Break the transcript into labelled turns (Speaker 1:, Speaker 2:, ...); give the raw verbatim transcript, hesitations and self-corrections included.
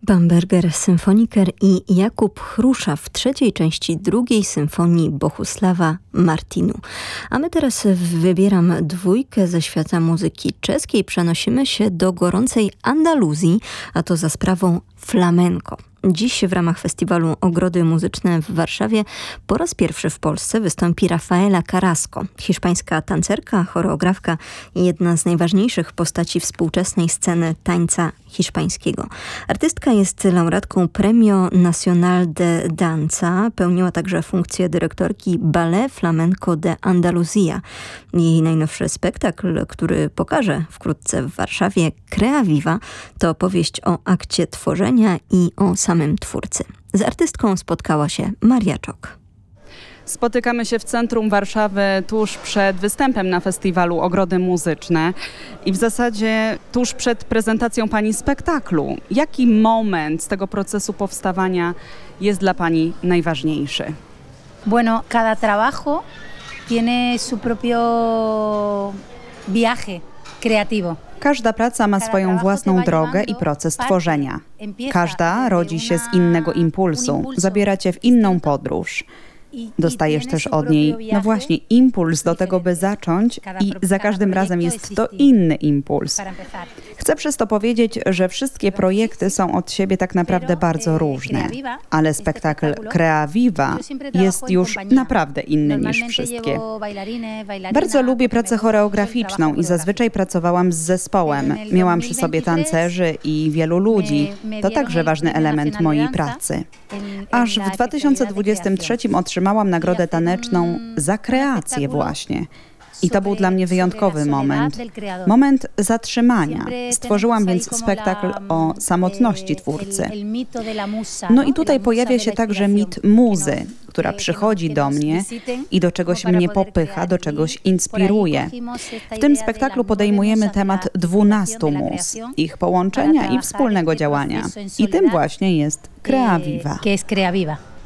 Speaker 1: Bamberger Symfoniker i Jakub Chrusza w trzeciej części drugiej symfonii Bohusława Martinu. A my teraz wybieram dwójkę ze świata muzyki czeskiej. Przenosimy się do gorącej Andaluzji, a to za sprawą flamenco. Dziś w ramach festiwalu Ogrody Muzyczne w Warszawie po raz pierwszy w Polsce wystąpi Rafaela Carrasco, hiszpańska tancerka, choreografka i jedna z najważniejszych postaci współczesnej sceny tańca hiszpańskiego. Artystka jest laureatką Premio Nacional de Danza, pełniła także funkcję dyrektorki Ballet Flamenco de Andalucía. Jej najnowszy spektakl, który pokaże wkrótce w Warszawie, Crea Viva, to opowieść o akcie tworzenia i o samym twórcy. Z artystką spotkała się Maria Czok.
Speaker 2: Spotykamy się w centrum Warszawy tuż przed występem na festiwalu Ogrody Muzyczne i w zasadzie tuż przed prezentacją Pani spektaklu. Jaki moment z tego procesu powstawania jest dla Pani najważniejszy?
Speaker 3: Bueno, cada trabajo tiene su propio viaje creativo.
Speaker 2: Każda praca ma swoją własną drogę i proces tworzenia. Każda rodzi się z innego impulsu, zabiera cię w inną podróż. Dostajesz też od niej, no właśnie, impuls do tego, by zacząć i za każdym razem jest to inny impuls. Chcę przez to powiedzieć, że wszystkie projekty są od siebie tak naprawdę bardzo różne, ale spektakl Crea Viva jest już naprawdę inny niż wszystkie. Bardzo lubię pracę choreograficzną i zazwyczaj pracowałam z zespołem. Miałam przy sobie tancerzy i wielu ludzi. To także ważny element mojej pracy. Aż w dwa tysiące dwudziestym trzecim otrzymałam nagrodę taneczną za kreację właśnie. I to był dla mnie wyjątkowy moment. Moment zatrzymania. Stworzyłam więc spektakl o samotności twórcy. No i tutaj pojawia się także mit muzy, która przychodzi do mnie i do czegoś mnie popycha, do czegoś inspiruje. W tym spektaklu podejmujemy temat dwunastu mus, ich połączenia i wspólnego działania. I tym właśnie jest Crea Viva.